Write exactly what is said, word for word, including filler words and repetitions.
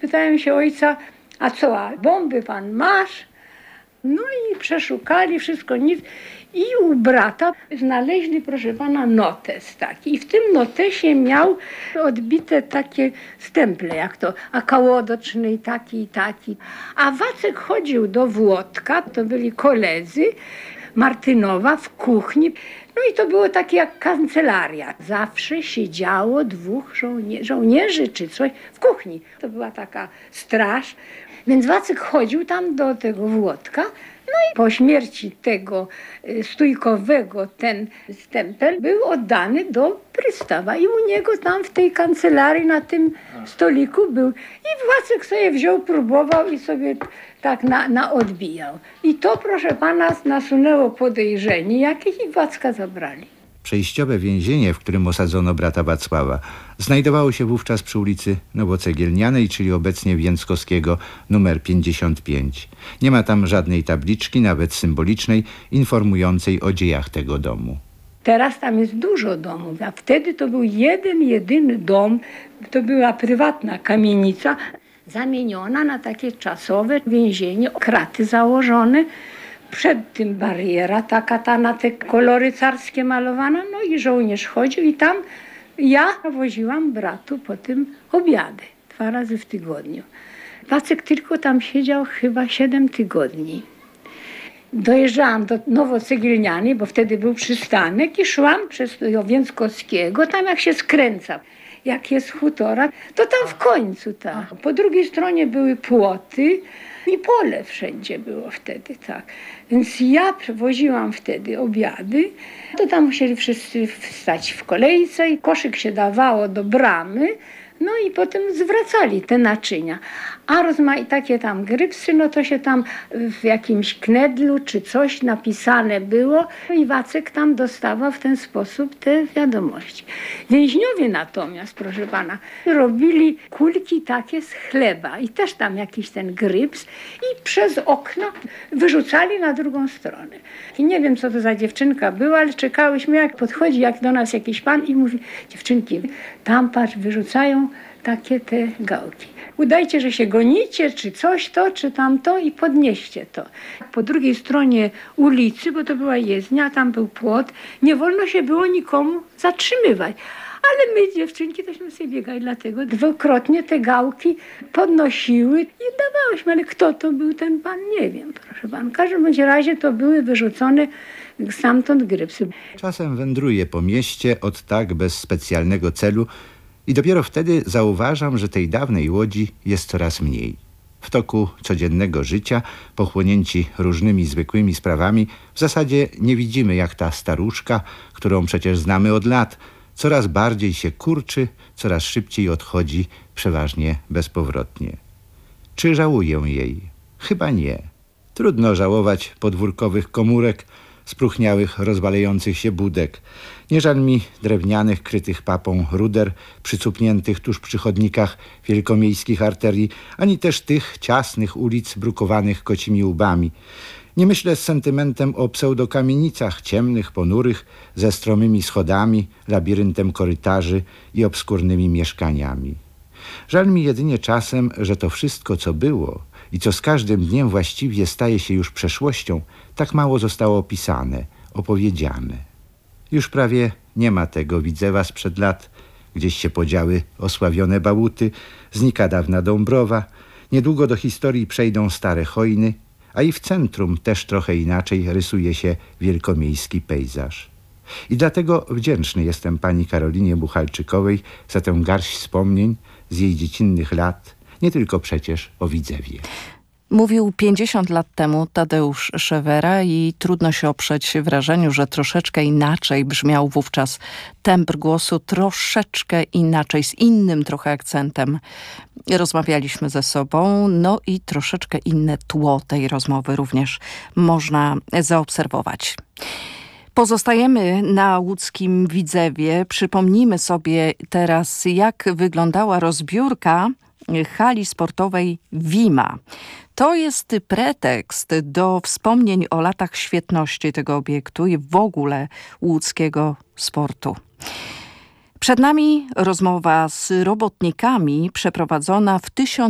Pytałem się ojca, a co, a bomby pan masz? No i przeszukali wszystko, nic. I u brata znaleźli, proszę pana, notes taki. I w tym notesie miał odbite takie stemple, jak to akałodoczny, taki i taki. A Wacek chodził do Włodka, to byli koledzy, Martynowa w kuchni. No i to było takie jak kancelaria. Zawsze siedziało dwóch żołnierzy, żołnierzy czy coś w kuchni. To była taka straż. Więc Wacek chodził tam do tego Włodka. No i po śmierci tego stójkowego ten stempel był oddany do prystawa. I u niego tam w tej kancelarii na tym stoliku był. I Wacek sobie wziął, próbował i sobie tak na, na odbijał. I to, proszę pana, nasunęło podejrzenie jakieś i Wacka zabrali. Przejściowe więzienie, w którym osadzono brata Wacława, znajdowało się wówczas przy ulicy Nowocegielnianej, czyli obecnie Więckowskiego numer pięćdziesiąt pięć. Nie ma tam żadnej tabliczki, nawet symbolicznej, informującej o dziejach tego domu. Teraz tam jest dużo domów, a wtedy to był jeden, jedyny dom. To była prywatna kamienica, zamieniona na takie czasowe więzienie, kraty założone. Przed tym bariera taka ta na te kolory carskie malowana, no i żołnierz chodził i tam ja woziłam bratu po tym obiady, dwa razy w tygodniu. Wacek tylko tam siedział chyba siedem tygodni. Dojeżdżałam do Nowocegielnianej, bo wtedy był przystanek i szłam przez do Więckowskiego, tam jak się skręca, jak jest hutora, to tam w końcu tak. Po drugiej stronie były płoty, i pole wszędzie było wtedy, tak. Więc ja woziłam wtedy obiady, to tam musieli wszyscy wstać w kolejce i koszyk się dawało do bramy, no i potem zwracali te naczynia. A rozmaite takie tam grypsy, no to się tam w jakimś knedlu czy coś napisane było i Wacek tam dostawał w ten sposób te wiadomości. Więźniowie natomiast, proszę pana, robili kulki takie z chleba i też tam jakiś ten gryps i przez okno wyrzucali na drugą stronę. I nie wiem, co to za dziewczynka była, ale czekałyśmy, jak podchodzi jak do nas jakiś pan i mówi, dziewczynki, tam patrz, wyrzucają takie te gałki. Udajcie, że się gonicie, czy coś to, czy tamto i podnieście to. Po drugiej stronie ulicy, bo to była jezdnia, tam był płot, nie wolno się było nikomu zatrzymywać. Ale my, dziewczynki, tośmy sobie biegali, dlatego dwukrotnie te gałki podnosiły i dawałyśmy. Ale kto to był ten pan? Nie wiem, proszę pan. W każdym bądź razie to były wyrzucone stamtąd grypsy. Czasem wędruję po mieście od tak bez specjalnego celu i dopiero wtedy zauważam, że tej dawnej łodzi jest coraz mniej. W toku codziennego życia, pochłonięci różnymi zwykłymi sprawami, w zasadzie nie widzimy, jak ta staruszka, którą przecież znamy od lat, coraz bardziej się kurczy, coraz szybciej odchodzi, przeważnie bezpowrotnie. Czy żałuję jej? Chyba nie. Trudno żałować podwórkowych komórek, spróchniałych, rozwalających się budek. Nie żal mi drewnianych, krytych papą ruder, przycupniętych tuż przy chodnikach wielkomiejskich arterii, ani też tych ciasnych ulic brukowanych kocimi łbami. Nie myślę z sentymentem o pseudokamienicach ciemnych, ponurych, ze stromymi schodami, labiryntem korytarzy i obskurnymi mieszkaniami. Żal mi jedynie czasem, że to wszystko, co było i co z każdym dniem właściwie staje się już przeszłością, tak mało zostało opisane, opowiedziane. Już prawie nie ma tego Widzewa sprzed lat, gdzieś się podziały osławione bałuty, znika dawna Dąbrowa, niedługo do historii przejdą stare hojny, a i w centrum też trochę inaczej rysuje się wielkomiejski pejzaż. I dlatego wdzięczny jestem pani Karolinie Buchalczykowej za tę garść wspomnień z jej dziecinnych lat, nie tylko przecież o Widzewie. Mówił pięćdziesiąt lat temu Tadeusz Szewera i trudno się oprzeć wrażeniu, że troszeczkę inaczej brzmiał wówczas tembr głosu, troszeczkę inaczej, z innym trochę akcentem. Rozmawialiśmy ze sobą, no i troszeczkę inne tło tej rozmowy również można zaobserwować. Pozostajemy na łódzkim Widzewie. Przypomnijmy sobie teraz, jak wyglądała rozbiórka hali sportowej Wima. To jest pretekst do wspomnień o latach świetności tego obiektu i w ogóle łódzkiego sportu. Przed nami rozmowa z robotnikami przeprowadzona w tysiąc